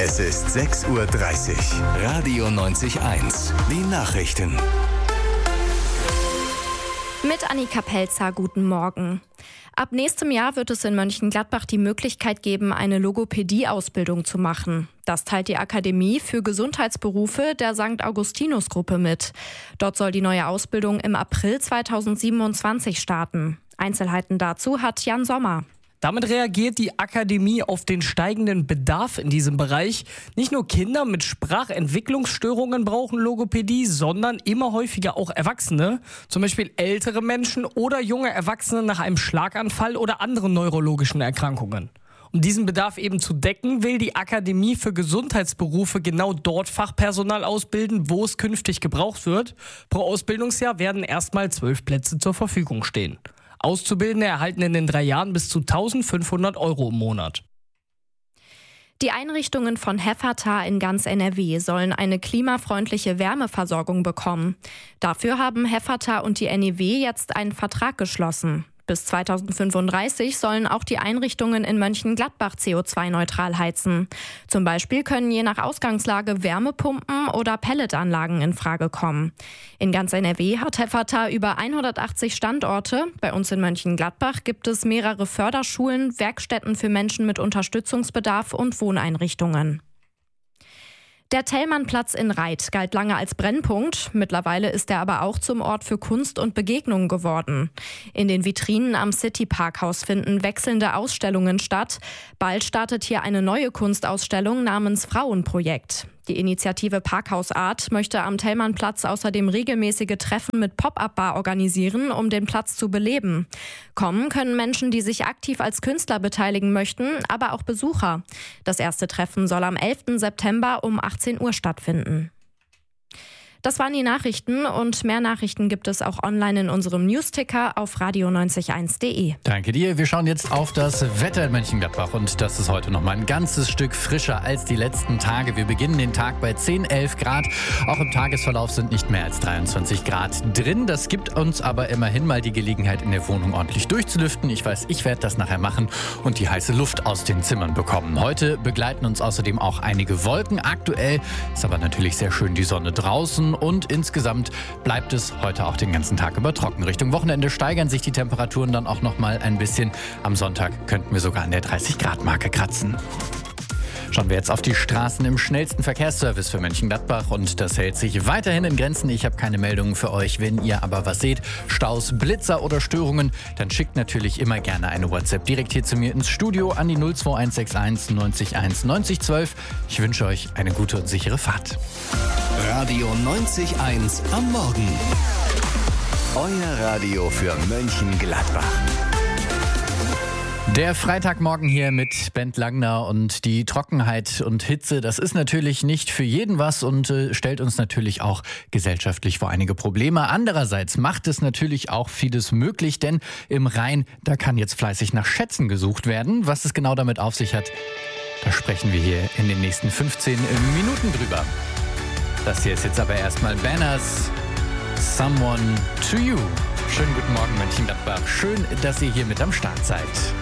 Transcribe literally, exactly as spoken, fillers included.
Es ist sechs Uhr dreißig. Radio neunzig Komma eins. Die Nachrichten. Mit Annika Pelzer, guten Morgen. Ab nächstem Jahr wird es in Mönchengladbach die Möglichkeit geben, eine Logopädie-Ausbildung zu machen. Das teilt die Akademie für Gesundheitsberufe der Sankt Augustinus Gruppe mit. Dort soll die neue Ausbildung im April zweitausendsiebenundzwanzig starten. Einzelheiten dazu hat Jan Sommer. Damit reagiert die Akademie auf den steigenden Bedarf in diesem Bereich. Nicht nur Kinder mit Sprachentwicklungsstörungen brauchen Logopädie, sondern immer häufiger auch Erwachsene. Zum Beispiel ältere Menschen oder junge Erwachsene nach einem Schlaganfall oder anderen neurologischen Erkrankungen. Um diesen Bedarf eben zu decken, will die Akademie für Gesundheitsberufe genau dort Fachpersonal ausbilden, wo es künftig gebraucht wird. Pro Ausbildungsjahr werden erstmal zwölf Plätze zur Verfügung stehen. Auszubildende erhalten in den drei Jahren bis zu eintausendfünfhundert Euro im Monat. Die Einrichtungen von Heffertar in ganz N R W sollen eine klimafreundliche Wärmeversorgung bekommen. Dafür haben Heffertar und die N E W jetzt einen Vertrag geschlossen. Bis zweitausendfünfunddreißig sollen auch die Einrichtungen in Mönchengladbach C O zwei neutral heizen. Zum Beispiel können je nach Ausgangslage Wärmepumpen oder Pelletanlagen in Frage kommen. In ganz N R W hat Heffertar über hundertachtzig Standorte. Bei uns in Mönchengladbach gibt es mehrere Förderschulen, Werkstätten für Menschen mit Unterstützungsbedarf und Wohneinrichtungen. Der Thälmannplatz in Reit galt lange als Brennpunkt. Mittlerweile ist er aber auch zum Ort für Kunst und Begegnung geworden. In den Vitrinen am City Parkhaus finden wechselnde Ausstellungen statt. Bald startet hier eine neue Kunstausstellung namens Frauenprojekt. Die Initiative Parkhaus Art möchte am Thälmannplatz außerdem regelmäßige Treffen mit Pop-up-Bar organisieren, um den Platz zu beleben. Kommen können Menschen, die sich aktiv als Künstler beteiligen möchten, aber auch Besucher. Das erste Treffen soll am elften September um achtzehn Uhr stattfinden. Das waren die Nachrichten und mehr Nachrichten gibt es auch online in unserem Newsticker auf radio neunzig Komma eins punkt de. Danke dir. Wir schauen jetzt auf das Wetter in Mönchengladbach und das ist heute noch mal ein ganzes Stück frischer als die letzten Tage. Wir beginnen den Tag bei zehn, elf Grad. Auch im Tagesverlauf sind nicht mehr als dreiundzwanzig Grad drin. Das gibt uns aber immerhin mal die Gelegenheit, in der Wohnung ordentlich durchzulüften. Ich weiß, ich werde das nachher machen und die heiße Luft aus den Zimmern bekommen. Heute begleiten uns außerdem auch einige Wolken. Aktuell ist aber natürlich sehr schön die Sonne draußen. Und insgesamt bleibt es heute auch den ganzen Tag über trocken. Richtung Wochenende steigern sich die Temperaturen dann auch noch mal ein bisschen. Am Sonntag könnten wir sogar an der dreißig Grad Marke kratzen. Schauen wir jetzt auf die Straßen im schnellsten Verkehrsservice für Mönchengladbach und das hält sich weiterhin in Grenzen. Ich habe keine Meldungen für euch. Wenn ihr aber was seht, Staus, Blitzer oder Störungen, dann schickt natürlich immer gerne eine WhatsApp direkt hier zu mir ins Studio an die null zwei eins sechs eins neunzig eins neunzig zwölf. Ich wünsche euch eine gute und sichere Fahrt. Radio neunzig Komma eins am Morgen. Euer Radio für Mönchengladbach. Der Freitagmorgen hier mit Bent Langner und die Trockenheit und Hitze, das ist natürlich nicht für jeden was und äh, stellt uns natürlich auch gesellschaftlich vor einige Probleme. Andererseits macht es natürlich auch vieles möglich, denn im Rhein, da kann jetzt fleißig nach Schätzen gesucht werden. Was es genau damit auf sich hat, da sprechen wir hier in den nächsten fünfzehn Minuten drüber. Das hier ist jetzt aber erstmal Banners, Someone to You. Schönen guten Morgen Mönchengladbach. Schön, dass ihr hier mit am Start seid.